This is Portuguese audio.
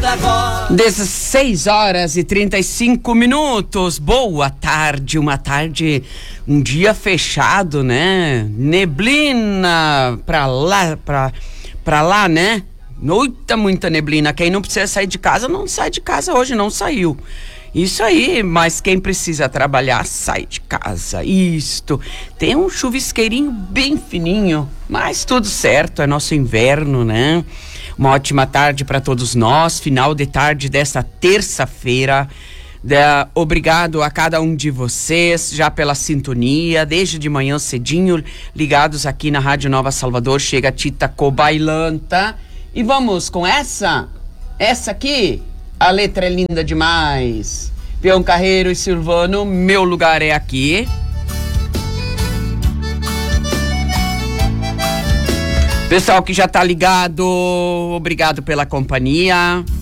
16 horas e 35 minutos. Boa tarde, um dia fechado, né? Neblina pra lá, né? Muita neblina. Quem não precisa sair de casa, não sai de casa hoje, não saiu. Isso aí, mas quem precisa trabalhar, sai de casa. Isto. Tem um chuvisqueirinho bem fininho, mas tudo certo, é nosso inverno, né? Uma ótima tarde para todos nós, final de tarde desta terça-feira. Obrigado a cada um de vocês já pela sintonia, desde de manhã cedinho, ligados aqui na Rádio Nova Salvador. Chega a Tita Cobailanta. E vamos com essa aqui. A letra é linda demais. Peão Carreiro e Silvano, Meu Lugar é Aqui. Pessoal que já tá ligado, obrigado pela companhia.